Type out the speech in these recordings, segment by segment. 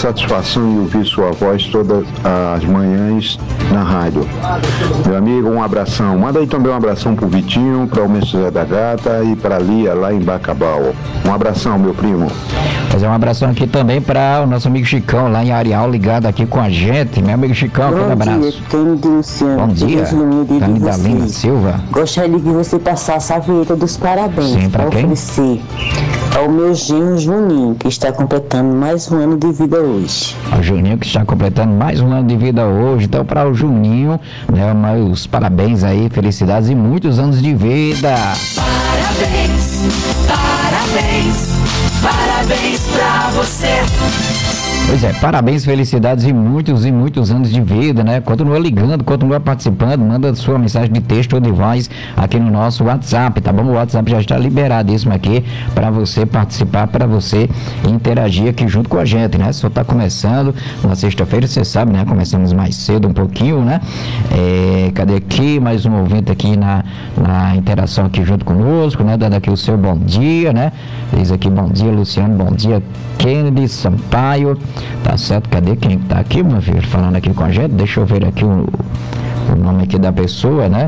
satisfação em ouvir sua voz todas as manhãs na rádio. Meu amigo, um abração. Manda aí também um abração pro Vitinho, para o Almeida José da Gata e para Lia lá em Bacabal. Um abração, meu primo. Fazer um abração aqui também para o nosso amigo Chicão, lá em Areal, ligado aqui com a gente. Meu amigo Chicão, um abraço. Bom dia, Dalina Silva. Gostaria que você passasse a vinheta dos parabéns. Sim, para quem? Oferecer ao meu genro Juninho, que está completando mais um ano de vida hoje. O Juninho que está completando mais um ano de vida hoje. Então, para o Juninho, né, os parabéns aí, felicidades e muitos anos de vida. Parabéns, parabéns, parabéns pra você. Pois é, parabéns, felicidades e muitos anos de vida, né? Continua ligando, continua participando, manda sua mensagem de texto ou de voz aqui no nosso WhatsApp, tá bom? O WhatsApp já está liberadíssimo aqui para você participar, para você interagir aqui junto com a gente, né? Só tá começando na sexta-feira, você sabe, né? Começamos mais cedo um pouquinho, né? Cadê aqui? Mais um ouvinte aqui na interação aqui junto conosco, né? Dando aqui o seu bom dia, né? Diz aqui, bom dia, Luciano, bom dia, Kennedy Sampaio. Tá certo? Cadê quem tá aqui, meu filho? Falando aqui com a gente. Deixa eu ver aqui o nome aqui da pessoa, né?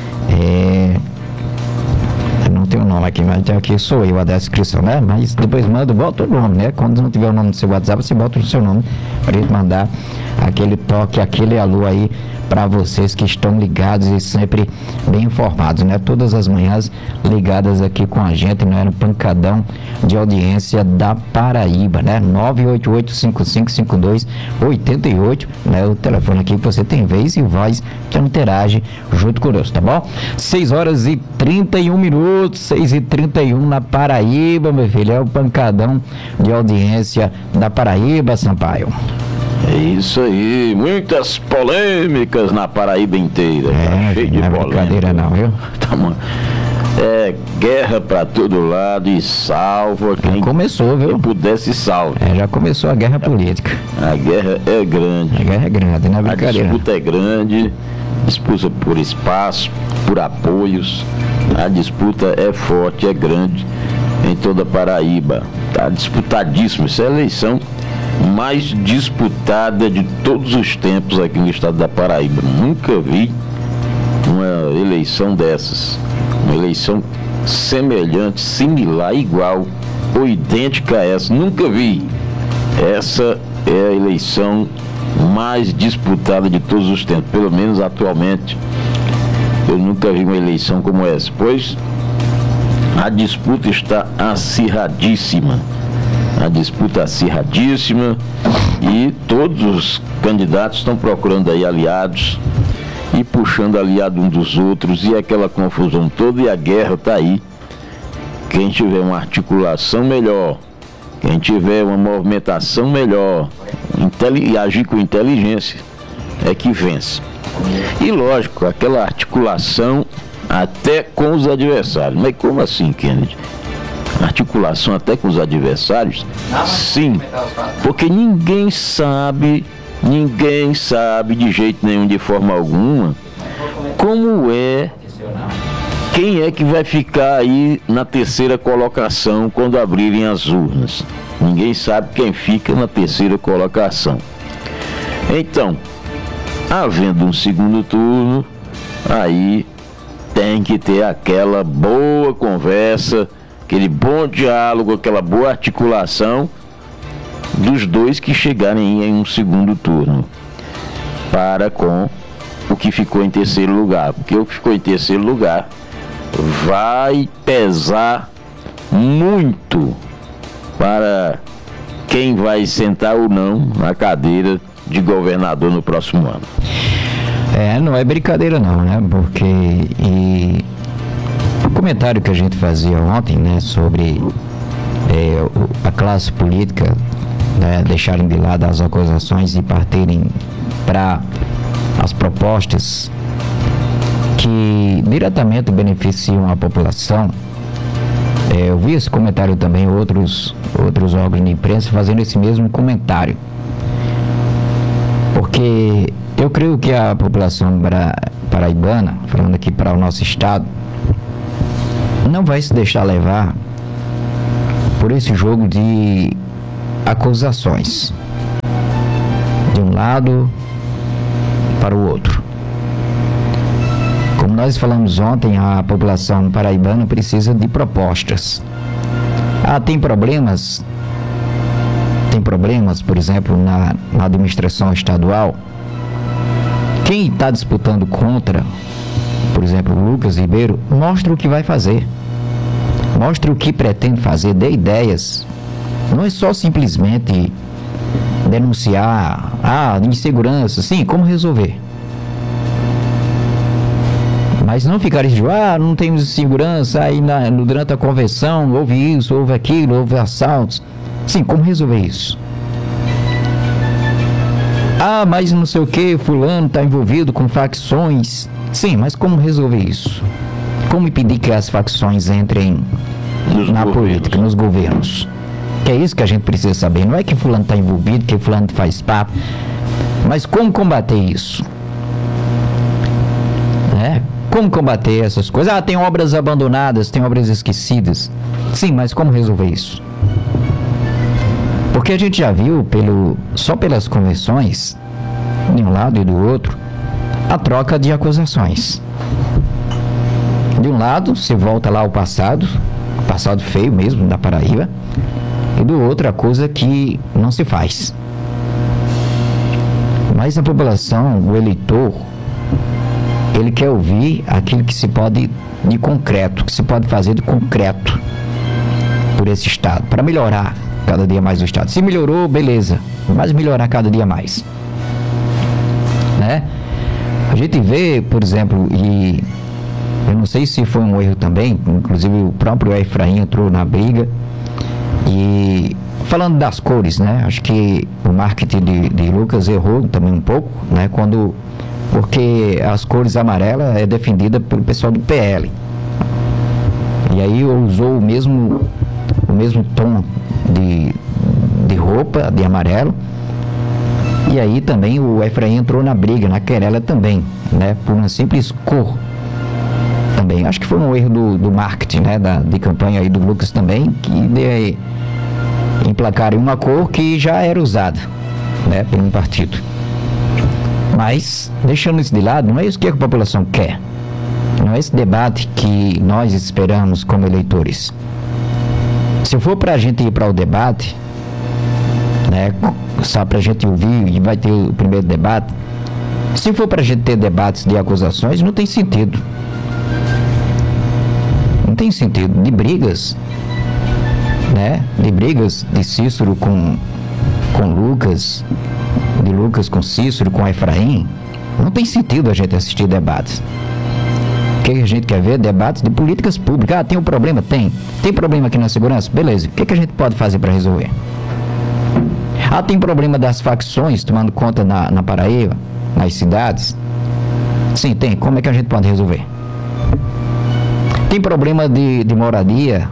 Eu não tenho o nome aqui, mas aqui sou eu, a descrição, né? Mas depois bota o nome, né? Quando não tiver o nome do seu WhatsApp, você bota o seu nome para ele mandar aquele toque, aquele alô aí para vocês que estão ligados e sempre bem informados, né? Todas as manhãs ligadas aqui com a gente, né? No pancadão de audiência da Paraíba, né? 988-5552-88, né? O telefone aqui que você tem vez e voz que interage junto conosco, tá bom? 6h31, 6h31 na Paraíba, meu filho, é o pancadão de audiência da Paraíba, Sampaio. É isso aí, muitas polêmicas na Paraíba inteira. Tá cheio de polêmica. Não é brincadeira não, viu? É guerra pra todo lado e salva quem já começou, viu? Pudesse salvar. Já começou a guerra política. A guerra é grande. A guerra é grande, não é brincadeira. A disputa é grande, disputa por espaço, por apoios. A disputa é forte, é grande em toda a Paraíba. Tá disputadíssimo. Essa é a eleição mais disputada de todos os tempos aqui no estado da Paraíba. Nunca vi uma eleição dessas, uma eleição semelhante, similar, igual ou idêntica a essa. Nunca vi. Essa é a eleição mais disputada de todos os tempos, pelo menos atualmente. Eu nunca vi uma eleição como essa, pois a disputa está acirradíssima. A disputa acirradíssima e todos os candidatos estão procurando aí aliados e puxando aliado um dos outros e aquela confusão toda, e a guerra está aí. Quem tiver uma articulação melhor, quem tiver uma movimentação melhor e agir com inteligência é que vence. E lógico, aquela articulação até com os adversários. Mas como assim, Kennedy? Articulação até com os adversários? Sim, porque ninguém sabe de jeito nenhum, de forma alguma, quem é que vai ficar aí na terceira colocação quando abrirem as urnas. Ninguém sabe quem fica na terceira colocação. Então, havendo um segundo turno, aí tem que ter aquela boa conversa, aquele bom diálogo, aquela boa articulação dos dois que chegarem em um segundo turno, para com o que ficou em terceiro lugar, porque o que ficou em terceiro lugar vai pesar muito para quem vai sentar ou não na cadeira de governador no próximo ano. Não é brincadeira não, né? Porque o comentário que a gente fazia ontem, né, sobre a classe política, né, deixarem de lado as acusações e partirem para as propostas que diretamente beneficiam a população. Eu vi esse comentário também, outros órgãos de imprensa fazendo esse mesmo comentário, porque eu creio que a população paraibana, falando aqui para o nosso estado, não vai se deixar levar por esse jogo de acusações. um lado para o outro. Como nós falamos ontem, a população paraibana precisa de propostas. Tem problemas, por exemplo, na administração estadual. Quem está disputando contra, por exemplo, o Lucas Ribeiro, mostra o que vai fazer. Mostra o que pretende fazer, dê ideias. Não é só simplesmente denunciar insegurança, sim, como resolver. Mas não ficar de não temos segurança, aí durante a convenção houve isso, houve aquilo, houve assaltos. Sim, como resolver isso? Mas não sei o que, fulano está envolvido com facções. Sim, mas como resolver isso? Como impedir que as facções entrem na política, nos governos? Que é isso que a gente precisa saber. Não é que fulano está envolvido, que fulano faz parte. Mas como combater isso? Como combater essas coisas? Tem obras abandonadas, tem obras esquecidas. Sim, mas como resolver isso? Porque a gente já viu, só pelas convenções, de um lado e do outro, a troca de acusações. De um lado, se volta lá ao passado feio mesmo, da Paraíba, e do outro, a coisa que não se faz. Mas a população, o eleitor, ele quer ouvir aquilo que se pode de concreto, que se pode fazer de concreto por esse Estado, para melhorar cada dia mais o Estado. Se melhorou, beleza, mas melhorar cada dia mais. A gente vê, por exemplo, e eu não sei se foi um erro também, inclusive o próprio Efraim entrou na briga, e falando das cores, acho que o marketing de Lucas errou também um pouco, porque as cores amarelas é defendida pelo pessoal do PL. E aí usou o mesmo tom de roupa, de amarelo. E aí também o Efraim entrou na briga, na querela também, por uma simples cor. Também, acho que foi um erro do marketing, de campanha aí do Lucas também, que emplacaram uma cor que já era usada, por um partido. Mas, deixando isso de lado, não é isso que a população quer. Não é esse debate que nós esperamos como eleitores. Se for para a gente ir para o debate, só para a gente ouvir e vai ter o primeiro debate, se for para a gente ter debates de acusações, não tem sentido. Não tem sentido. De brigas, de brigas de Cícero com Lucas, de Lucas com Cícero, com Efraim, não tem sentido a gente assistir debates. O que a gente quer ver? Debates de políticas públicas. Tem um problema? Tem problema aqui na segurança? Beleza, o que a gente pode fazer para resolver? Tem problema das facções tomando conta na Paraíba, nas cidades? Sim, tem. Como é que a gente pode resolver? Tem problema de moradia,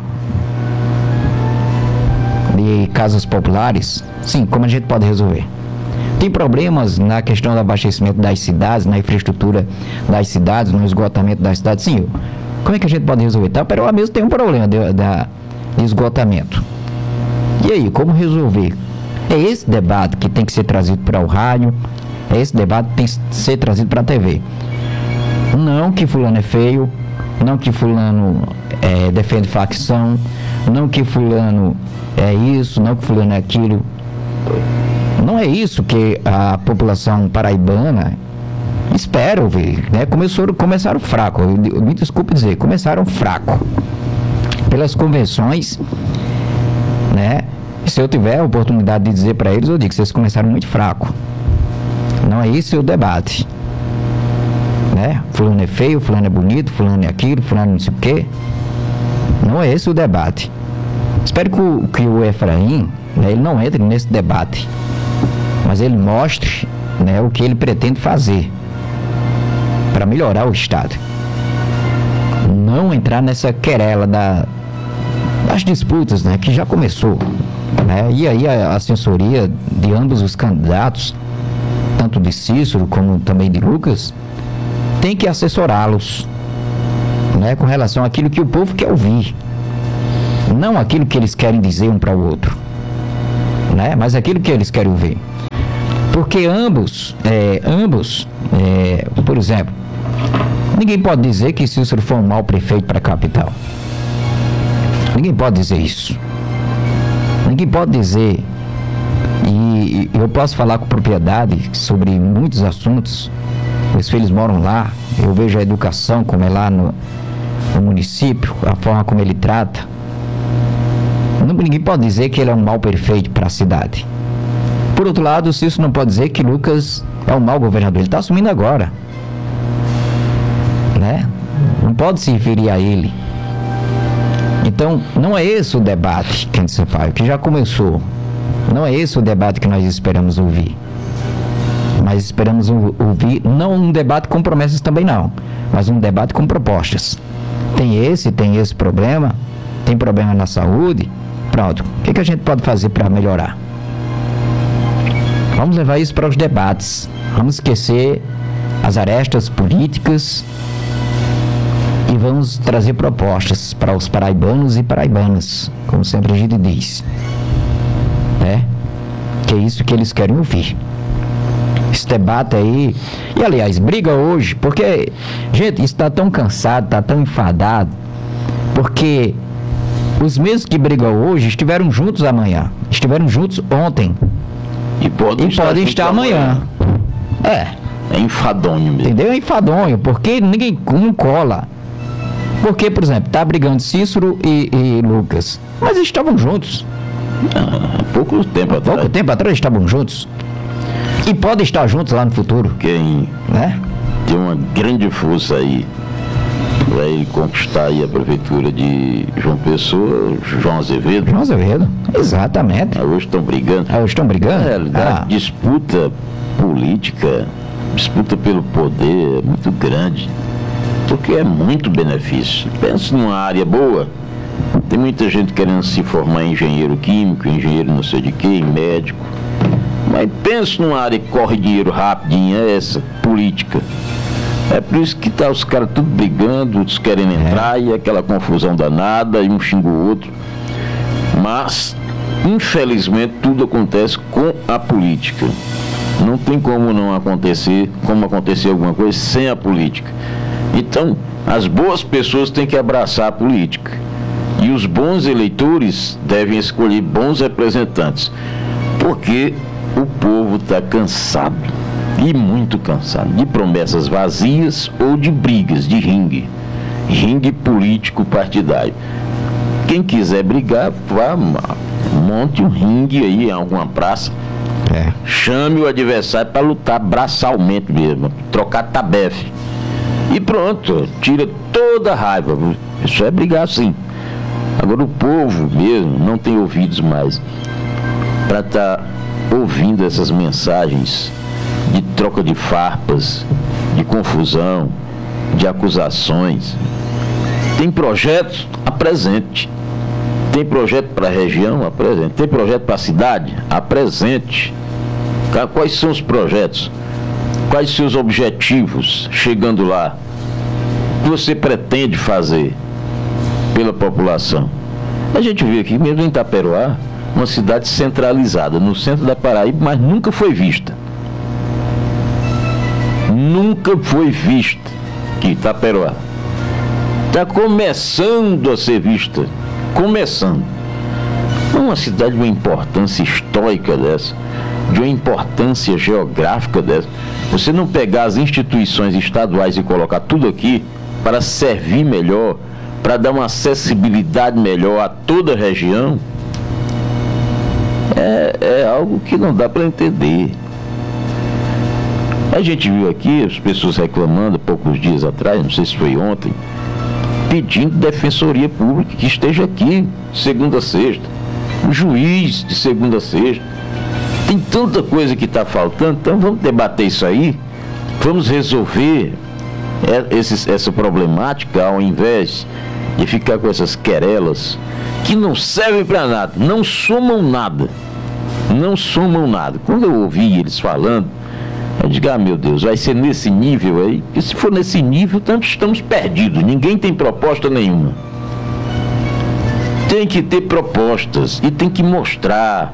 de casas populares? Sim, como a gente pode resolver? Tem problemas na questão do abastecimento das cidades, na infraestrutura das cidades, no esgotamento das cidades? Sim, como é que a gente pode resolver? Taperoá mesmo tem um problema de esgotamento. E aí, como resolver? É esse debate que tem que ser trazido para o rádio, é esse debate que tem que ser trazido para a TV. Não que fulano é feio, não que fulano defende facção, não que fulano é isso, não que fulano é aquilo. Não é isso que a população paraibana espera ouvir, começaram fraco, me desculpe dizer, começaram fraco pelas convenções, e se eu tiver a oportunidade de dizer para eles, eu digo que vocês começaram muito fraco. Não é isso o debate, fulano é feio, fulano é bonito, fulano é aquilo, fulano não sei o quê. Não é esse o debate. Espero que o Efraim, ele não entre nesse debate, mas ele mostre o que ele pretende fazer para melhorar o Estado. Não entrar nessa querela das disputas, que já começou. E aí a assessoria de ambos os candidatos, tanto de Cícero como também de Lucas, tem que assessorá-los com relação àquilo que o povo quer ouvir. Não aquilo que eles querem dizer um para o outro, mas aquilo que eles querem ouvir. Porque ambos, por exemplo, ninguém pode dizer que Cícero foi um mau prefeito para a capital. Ninguém pode dizer isso. Ninguém pode dizer. E eu posso falar com propriedade sobre muitos assuntos. Meus filhos moram lá. Eu vejo a educação como é lá no município, a forma como ele trata. Ninguém pode dizer que ele é um mau prefeito para a cidade. Por outro lado, o Cícero não pode dizer que Lucas é um mau governador. Ele está assumindo agora, né? Não pode se referir a ele. Então, não é esse o debate, Kennedy Sampaio, que já começou. Não é esse o debate que nós esperamos ouvir. Nós esperamos ouvir, não um debate com promessas também não, mas um debate com propostas. Tem esse problema, tem problema na saúde, pronto. O que a gente pode fazer para melhorar? Vamos levar isso para os debates. Vamos esquecer as arestas políticas e vamos trazer propostas para os paraibanos e paraibanas, como sempre a gente diz. Né? Que é isso que eles querem ouvir. Esse debate aí. E aliás, briga hoje, porque, gente, isso está tão cansado, está tão enfadado, porque os mesmos que brigam hoje estiveram juntos amanhã, estiveram juntos ontem e podem estar amanhã. É enfadonho mesmo. Entendeu? É enfadonho, porque ninguém não cola. Porque, por exemplo, tá brigando Cícero e Lucas, mas eles estavam juntos. Há pouco tempo atrás. Pouco tempo atrás eles estavam juntos. E podem estar juntos lá no futuro. Quem, né? Tem uma grande força aí para ele conquistar aí a prefeitura de João Pessoa, João Azevedo. João Azevedo, exatamente. Hoje estão brigando. Hoje estão brigando? Na realidade, disputa política, disputa pelo poder é muito grande, porque é muito benefício. Pensa numa área boa, tem muita gente querendo se formar em engenheiro químico, engenheiro não sei de quê, médico. Mas pensa numa área que corre dinheiro rapidinho, é essa, política. É por isso que tá os caras tudo brigando, outros querendo entrar, e aquela confusão danada, e um xinga o outro. Mas, infelizmente, tudo acontece com a política. Não tem como não acontecer, como acontecer alguma coisa sem a política. Então, as boas pessoas têm que abraçar a política. E os bons eleitores devem escolher bons representantes. Porque o povo está cansado, e muito cansado, de promessas vazias ou de brigas, de ringue político partidário. Quem quiser brigar, vá, monte um ringue aí em alguma praça, chame o adversário para lutar braçalmente mesmo, trocar tabefe, e pronto, tira toda a raiva. Isso é brigar sim. Agora o povo mesmo não tem ouvidos mais para estar ouvindo essas mensagens de troca de farpas, de confusão, de acusações. Tem projetos? Apresente. Tem projeto para a região? Apresente. Tem projeto para a cidade? Apresente. Quais são os projetos? Quais são os objetivos chegando lá? O que você pretende fazer pela população? A gente vê aqui mesmo em Itaperoá, uma cidade centralizada no centro da Paraíba, mas nunca foi vista. Nunca foi vista que Itaperoá está começando a ser vista. Começando. Uma cidade de uma importância histórica dessa, de uma importância geográfica dessa. Você não pegar as instituições estaduais e colocar tudo aqui para servir melhor, para dar uma acessibilidade melhor a toda a região, é algo que não dá para entender. A gente viu aqui as pessoas reclamando há poucos dias atrás, não sei se foi ontem, pedindo defensoria pública que esteja aqui segunda a sexta, o juiz de segunda a sexta. Tem tanta coisa que está faltando, então vamos debater isso aí, vamos resolver essa problemática, ao invés de ficar com essas querelas que não servem para nada, não somam nada. Não somam nada. Quando eu ouvi eles falando, eu digo, meu Deus, vai ser nesse nível aí? Porque se for nesse nível, estamos perdidos. Ninguém tem proposta nenhuma. Tem que ter propostas e tem que mostrar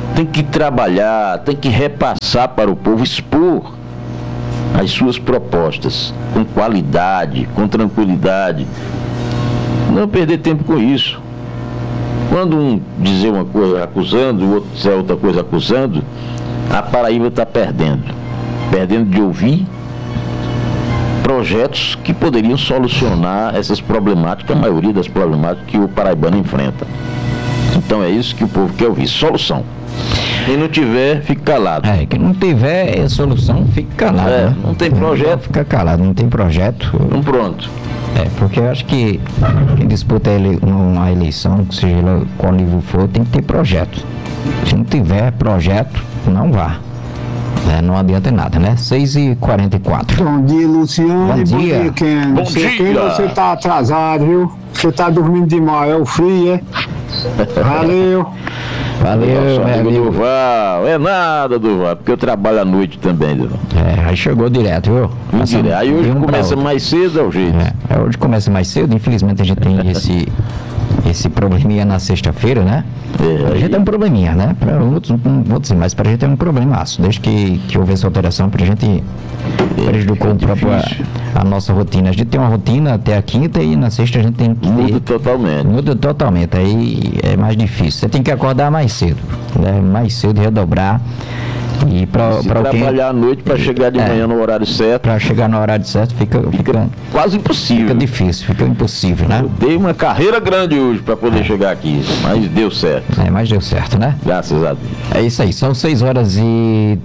tem que trabalhar, tem que repassar para o povo, expor as suas propostas com qualidade, com tranquilidade. Não perder tempo com isso. Quando um dizer uma coisa acusando, o outro dizer outra coisa acusando, a Paraíba está perdendo de ouvir projetos que poderiam solucionar essas problemáticas, a maioria das problemáticas que o paraibano enfrenta. Então é isso que o povo quer ouvir, solução. Quem não tiver, fica calado. Quem não tiver solução, fica calado. Né? Não tem projeto. Fica calado, não tem projeto. Então pronto. Porque eu acho que quem disputa uma eleição, seja lá qual nível for, tem que ter projeto. Se não tiver projeto, não vá. Não adianta nada, né? 6h44. Bom dia, Luciano. Bom dia. Ken. Bom Sei dia. que você tá atrasado, viu? Você tá dormindo demais, é o frio, é? Valeu. Valeu, Nosso meu amigo amigo. Durval. É nada, Durval, porque eu trabalho à noite também, Durval. Aí chegou direto, viu? Mentira. Aí hoje de um pra começa outro. mais cedo, é o jeito. Hoje começa mais cedo, infelizmente a gente tem esse probleminha na sexta-feira, né? A gente tem um probleminha, né? Para outros, não vou dizer, mas pra gente é um problemaço. Desde que houve essa alteração, pra gente prejudicou a nossa rotina. A gente tem uma rotina até a quinta e na sexta a gente tem que Muda totalmente. Muda totalmente, aí é mais difícil. Você tem que acordar mais cedo, né? Mais cedo, redobrar. E para trabalhar à noite para chegar de manhã no horário certo. Para chegar no horário certo fica quase impossível. Fica difícil, fica impossível, né? Eu dei uma carreira grande hoje para poder chegar aqui, mas deu certo. Mas deu certo, né? Graças a Deus. É isso aí, são 6h45,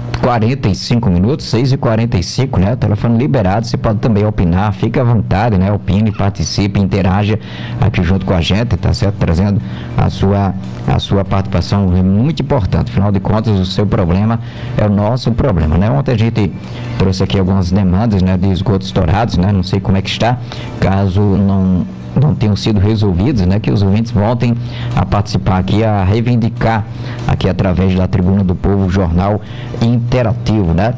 6h45, né? Telefone liberado, você pode também opinar, fique à vontade, né? Opine, participe, interaja aqui junto com a gente, tá certo? Trazendo a sua participação é muito importante, afinal de contas o seu problema é o nosso problema, né? Ontem a gente trouxe aqui algumas demandas, né? De esgotos estourados, né? Não sei como é que está, caso não tenham sido resolvidos, né, que os ouvintes voltem a participar aqui, a reivindicar aqui através da Tribuna do Povo, jornal interativo, né?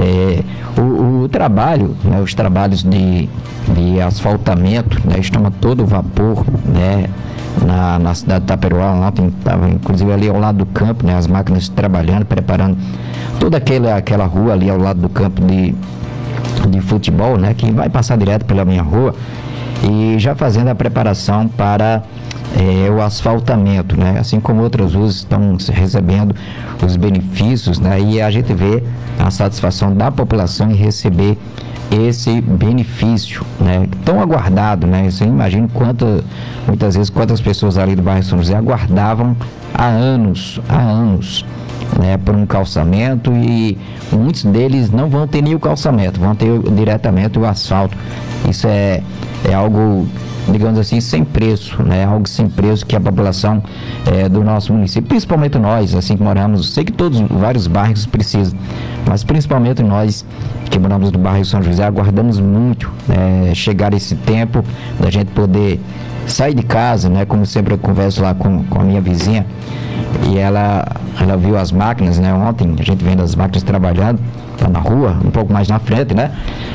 O trabalho, né, os trabalhos de asfaltamento, né, estão a todo vapor, né, na cidade de Taperoá. Ontem estava inclusive ali ao lado do campo, né, as máquinas trabalhando, preparando toda aquela rua ali ao lado do campo de futebol, né, que vai passar direto pela minha rua, e já fazendo a preparação para o asfaltamento, né? Assim como outras ruas estão recebendo os benefícios, né? E a gente vê a satisfação da população em receber esse benefício, né? Tão aguardado, né? Você imagina muitas vezes quantas pessoas ali do bairro São José aguardavam há anos, né, por um calçamento, e muitos deles não vão ter nem o calçamento, vão ter diretamente o asfalto. Isso é algo, digamos assim, sem preço, né? Algo sem preço que a população do nosso município, principalmente nós, assim que moramos, sei que vários bairros precisam, mas principalmente nós que moramos no bairro São José, aguardamos muito chegar esse tempo da gente poder sair de casa, né? Como sempre eu converso lá com a minha vizinha, e ela viu as máquinas, né? Ontem a gente vendo as máquinas trabalhando lá na rua, um pouco mais na frente, né?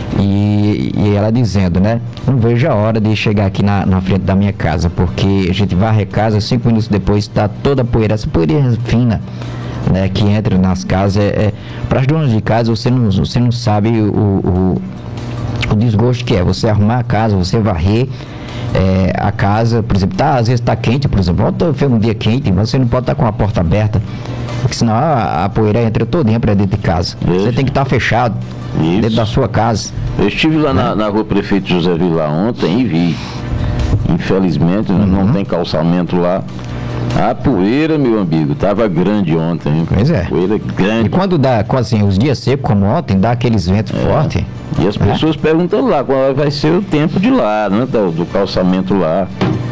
E ela dizendo, né? Não vejo a hora de chegar aqui na frente da minha casa, porque a gente varre a casa, 5 minutos depois está toda a poeira, essa poeira fina, né? Que entra nas casas. Para as donas de casa, você não sabe o desgosto que é você arrumar a casa, você varrer a casa, por exemplo, às vezes está quente, por exemplo, foi um dia quente, mas você não pode estar com a porta aberta, porque senão a poeira entra todinha para dentro de casa. Você tem que estar fechado dentro da sua casa. Eu estive lá na rua Prefeito José Vila ontem e vi, infelizmente não tem calçamento lá. A poeira, meu amigo, estava grande ontem, hein? Pois é. Poeira grande. E quando dá, assim, os dias secos como ontem, dá aqueles ventos fortes. E as pessoas perguntam lá qual vai ser o tempo de lá, né? Do calçamento lá.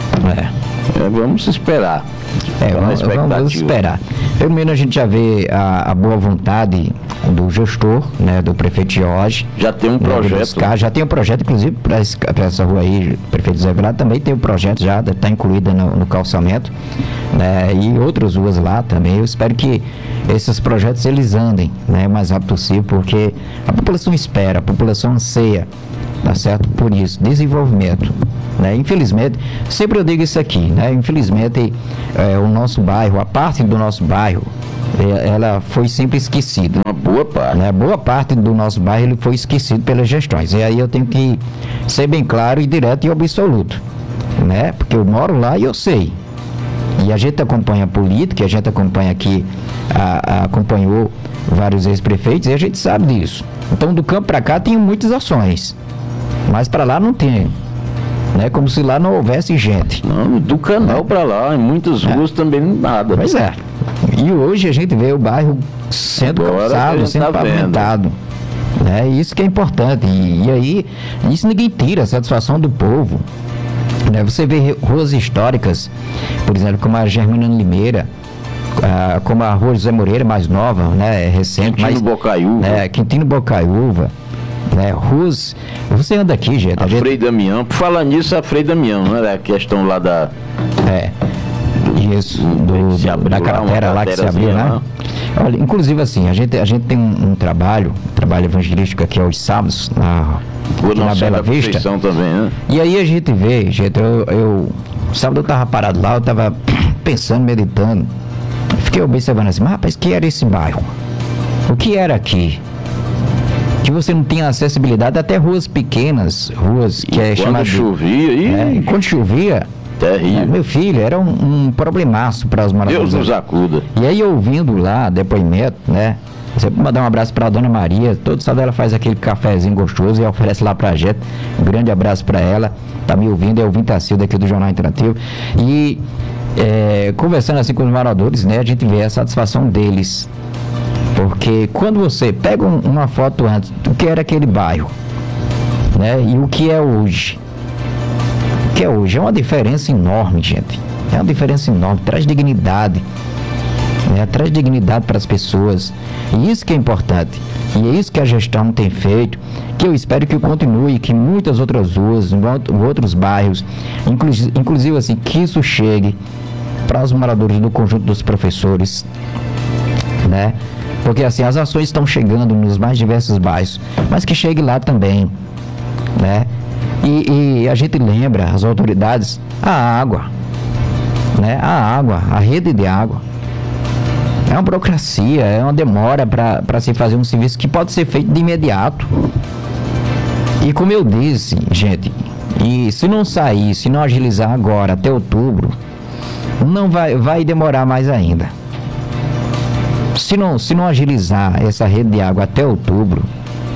Vamos esperar. Vamos esperar. Pelo menos a gente já vê a boa vontade do gestor, né, do prefeito Jorge. Já tem um projeto. Já tem um projeto, inclusive, para essa rua aí, o prefeito Zé Velado também tem um projeto, já está incluído no calçamento, né, e outras ruas lá também. Eu espero que esses projetos eles andem, né, o mais rápido possível, porque a população espera, a população anseia tá certo? Por isso, desenvolvimento, né? Infelizmente, sempre eu digo isso aqui, né? Infelizmente, o nosso bairro, a parte do nosso bairro, ela foi sempre esquecida. Uma boa parte. Né? Boa parte do nosso bairro ele foi esquecido pelas gestões. E aí eu tenho que ser bem claro e direto e absoluto, né? Porque eu moro lá e eu sei. E a gente acompanha a política, a gente acompanha aqui, acompanhou vários ex-prefeitos e a gente sabe disso. Então, do campo para cá tem muitas ações, mas para lá não tem, né? Como se lá não houvesse gente. Não, do canal para lá, em muitas ruas também nada. Pois é. E hoje a gente vê o bairro sendo calçado, sendo pavimentado. Né? Isso que é importante. E aí, isso ninguém tira a satisfação do povo. Né? Você vê ruas históricas, por exemplo, como a Germinano Limeira, como a Rua José Moreira, mais nova, né? Recente. Quintino Bocaiúva. Quintino Bocaiúva. Né? Ruas. Você anda aqui, gente. A Frei Damião. Por falar nisso, a Frei Damião, né? A questão lá da. Isso, da cratera lá que se abriu, né? Olha, inclusive assim, a gente tem um trabalho evangelístico aqui aos sábados, na Bela Vista. Também, né? E aí a gente vê, gente, sábado eu tava parado lá, eu tava pensando, meditando, fiquei observando assim, mas rapaz, que era esse bairro? O que era aqui? Que você não tinha acessibilidade até ruas pequenas, ruas que é chamada. Quando chovia, terrível. Meu filho, era um problemaço para os moradores. Deus nos acuda. E aí, ouvindo lá, depoimento, né? Você pode mandar um abraço para a dona Maria. Todo sábado ela faz aquele cafezinho gostoso e oferece lá pra gente. Um grande abraço para ela. Tá me ouvindo, é o Vintacil daqui do Jornal Interativo. E conversando assim com os moradores, né? A gente vê a satisfação deles. Porque quando você pega uma foto antes do que era aquele bairro, né? E o que é hoje. O que é hoje? É uma diferença enorme, gente. É uma diferença enorme. Traz dignidade. Né? Traz dignidade para as pessoas. E isso que é importante. E é isso que a gestão tem feito. Que eu espero que continue, que muitas outras ruas, outros bairros, inclusive assim, que isso chegue para os moradores do conjunto dos professores, né? Porque assim, as ações estão chegando nos mais diversos bairros, mas que chegue lá também, né? E a gente lembra, as autoridades, a água, né? A rede de água. É uma burocracia, é uma demora para se fazer um serviço que pode ser feito de imediato. E como eu disse, gente, e se não sair, se não agilizar agora, até outubro, não vai demorar mais ainda. Se não agilizar essa rede de água até outubro,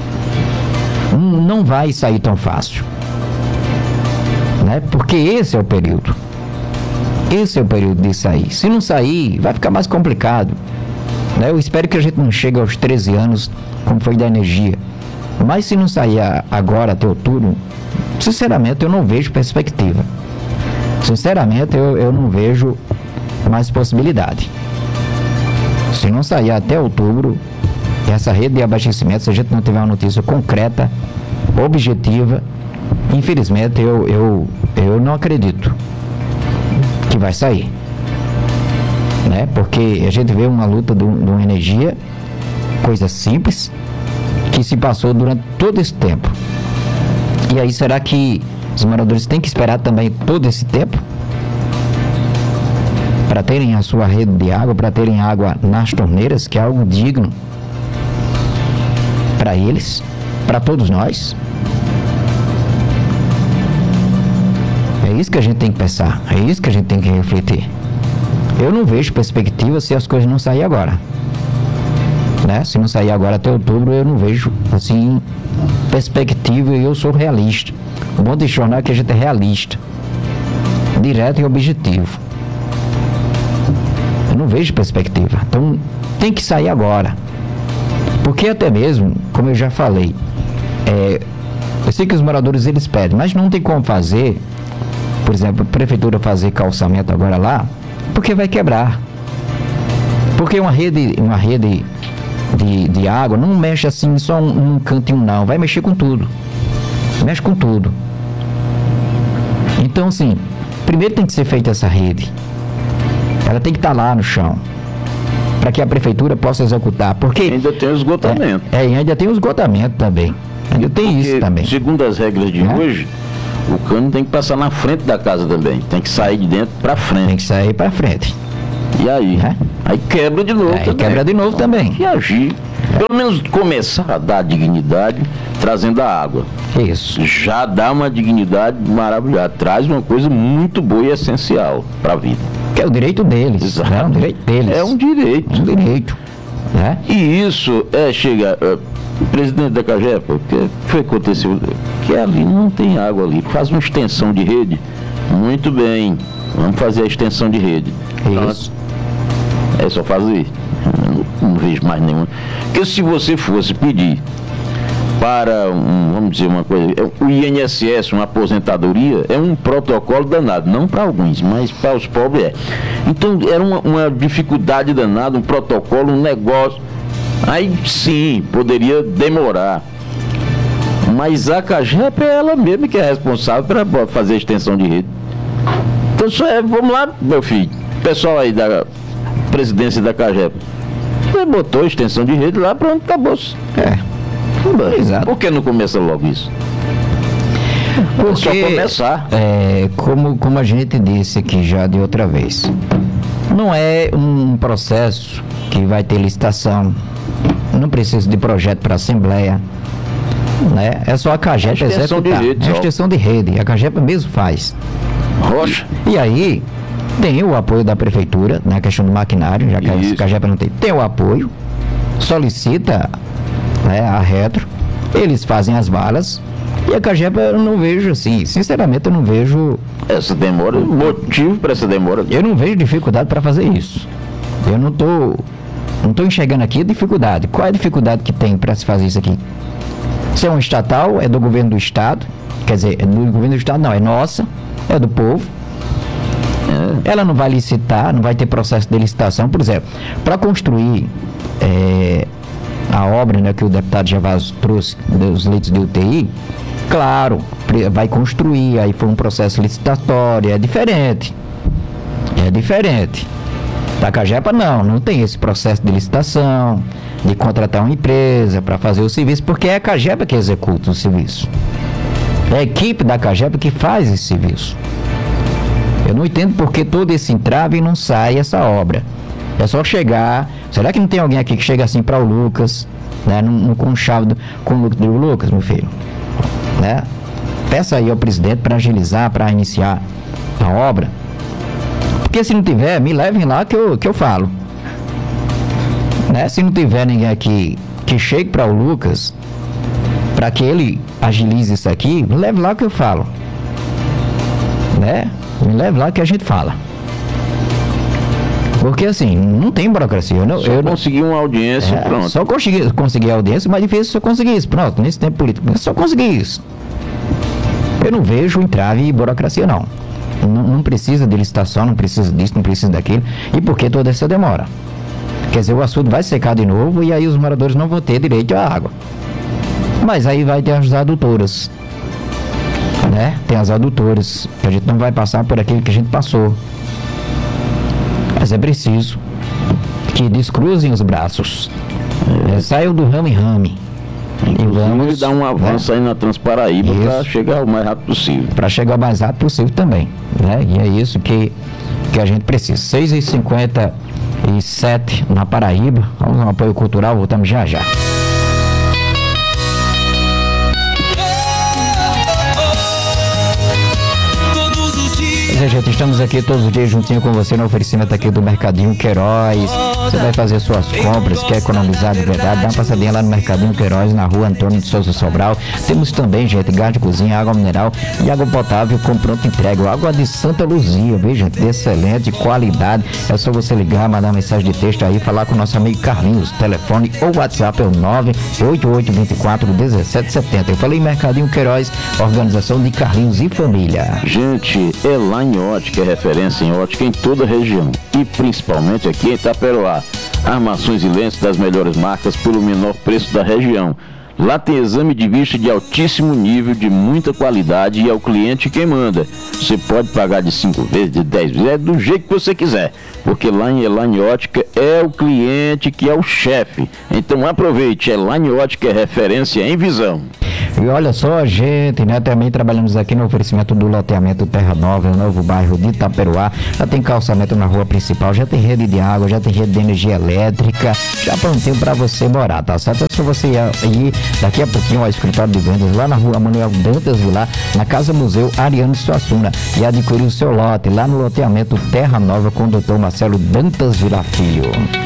não vai sair tão fácil. Né? Porque esse é o período. Esse é o período de sair. Se não sair, vai ficar mais complicado. Né? Eu espero que a gente não chegue aos 13 anos, como foi da energia. Mas se não sair agora, até outubro, sinceramente, eu não vejo perspectiva. Sinceramente, eu não vejo mais possibilidade. Se não sair até outubro, essa rede de abastecimento, se a gente não tiver uma notícia concreta, objetiva, infelizmente, eu não acredito que vai sair. Né? Porque a gente vê uma luta de uma energia, coisa simples, que se passou durante todo esse tempo. E aí, será que os moradores têm que esperar também todo esse tempo para terem a sua rede de água, para terem água nas torneiras, que é algo digno para eles, para todos nós? É isso que a gente tem que pensar, é isso que a gente tem que refletir. Eu não vejo perspectiva se as coisas não saírem agora. Né? Se não sair agora até outubro, eu não vejo assim perspectiva, e eu sou realista. O bom de jornal é que a gente é realista, direto e objetivo. Eu não vejo perspectiva. Então tem que sair agora. Porque até mesmo, como eu já falei, eu sei que os moradores eles pedem, mas não tem como fazer, por exemplo, a prefeitura fazer calçamento agora lá, porque vai quebrar. Porque uma rede de água não mexe assim só um cantinho, não. Vai mexer com tudo. Mexe com tudo. Então, assim, primeiro tem que ser feita essa rede. Ela tem que estar lá no chão, para que a prefeitura possa executar. Porque ainda tem o esgotamento. E ainda tem o esgotamento também. Ainda tem isso também. Segundo as regras de hoje, o cano tem que passar na frente da casa também. Tem que sair de dentro para frente. Tem que sair para frente. E aí? Aí quebra de novo também. Quebra de novo também. E agir. Pelo menos começar a dar dignidade trazendo a água. Isso. Já dá uma dignidade maravilhosa. Traz uma coisa muito boa e essencial para a vida. Que é o direito deles. Exato. É um direito deles. É um direito. Um direito. Né? E isso chega... presidente da Cagepa, o que foi que aconteceu? Que ali não tem água ali. Faz uma extensão de rede. Muito bem. Vamos fazer a extensão de rede. Isso. É só fazer. Não vejo mais nenhuma. Porque se você fosse pedir para vamos dizer uma coisa, o INSS, uma aposentadoria, é um protocolo danado, não para alguns, mas para os pobres é. Então era uma dificuldade danada, um protocolo, um negócio. Aí sim, poderia demorar. Mas a Cagepa é ela mesma que é responsável para fazer a extensão de rede. Então vamos lá, meu filho, pessoal aí da presidência da Cagepa. Você botou a extensão de rede lá, pronto, acabou-se. Exato. Por que não começa logo isso? Porque, é só começar. Como a gente disse aqui já de outra vez, não é um processo que vai ter licitação, não precisa de projeto para Assembleia, né? É só a Cagepa executar. É a extensão de rede, a Cagepa mesmo faz. Rocha. E aí, tem o apoio da prefeitura, na questão do maquinário, já que a Cagepa não tem. Tem o apoio, solicita, né, a Retro, eles fazem as valas, e a Cagepa eu não vejo assim, sinceramente eu não vejo... Essa demora, motivo para essa demora. Eu não vejo dificuldade para fazer isso. Eu não tô enxergando aqui a dificuldade. Qual é a dificuldade que tem para se fazer isso aqui? Se é um estatal, é do governo do estado, quer dizer, é do governo do estado não, é nossa, é do povo. Ela não vai licitar, não vai ter processo de licitação, por exemplo, para construir a obra, né, que o deputado Gervásio trouxe dos leitos de UTI, claro, vai construir, aí foi um processo licitatório, é diferente. Da Cagepa não tem esse processo de licitação, de contratar uma empresa para fazer o serviço, porque é a Cagepa que executa o serviço. É a equipe da Cagepa que faz esse serviço. Eu não entendo porque todo esse entrave não sai essa obra. É só chegar. Será que não tem alguém aqui que chega assim para o Lucas, né, no conchavo com o Lucas, meu filho, né? Peça aí ao presidente para agilizar, para iniciar a obra. Porque se não tiver, me levem lá que eu falo, né? Se não tiver ninguém aqui que chegue para o Lucas, para que ele agilize isso aqui, me leve lá que eu falo, né? Me leve lá que a gente fala. Porque assim, não tem burocracia. Eu consegui uma audiência, pronto. Só conseguir a audiência, mas difícil se eu conseguir isso. Pronto, nesse tempo político, só consegui isso. Eu não vejo entrave e burocracia, não. Não precisa de licitação, não precisa disso, não precisa daquilo. E por que toda essa demora? Quer dizer, o açude vai secar de novo e aí os moradores não vão ter direito à água. Mas aí vai ter as adutoras, né? Tem as adutoras, que a gente não vai passar por aquilo que a gente passou. Mas é preciso que descruzem os braços, saiam do rame-rame. E vamos dar um avanço, né, aí na Transparaíba para chegar o mais rápido possível. Para chegar o mais rápido possível também, né? E é isso que a gente precisa. 6h57 na Paraíba. Vamos ao apoio cultural, voltamos já já. Gente, estamos aqui todos os dias juntinho com você no oferecimento aqui do Mercadinho Queiroz. Você vai fazer suas compras, quer economizar de verdade, dá uma passadinha lá no Mercadinho Queiroz, na rua Antônio de Souza Sobral. Temos também, gente, gás de cozinha, água mineral e água potável com pronta entrega. Água de Santa Luzia, viu, gente? De excelente qualidade. É só você ligar, mandar mensagem de texto aí, falar com o nosso amigo Carlinhos. Telefone ou WhatsApp é o 988241770. Eu falei Mercadinho Queiroz, organização de Carlinhos e família. Gente, Elaine Ótica é referência em ótica em toda a região e principalmente aqui em Itaperoá. Armações e lentes das melhores marcas pelo menor preço da região. Lá tem exame de vista de altíssimo nível, de muita qualidade e é o cliente quem manda. Você pode pagar de 5 vezes, de 10 vezes, é do jeito que você quiser. Porque lá em Elaine Ótica é o cliente que é o chefe. Então aproveite, Elaine Ótica é referência em visão. E olha só, gente, né? Também trabalhamos aqui no oferecimento do loteamento Terra Nova, no novo bairro de Itaperuá. Já tem calçamento na rua principal, já tem rede de água, já tem rede de energia elétrica, já prontinho pra você morar, tá certo? É só você ir daqui a pouquinho ao escritório de vendas lá na rua Manuel Dantas Vilar, na Casa Museu Ariano Suassuna, e adquirir o seu lote lá no loteamento Terra Nova com o Dr. Marcelo Dantas Vilar Filho.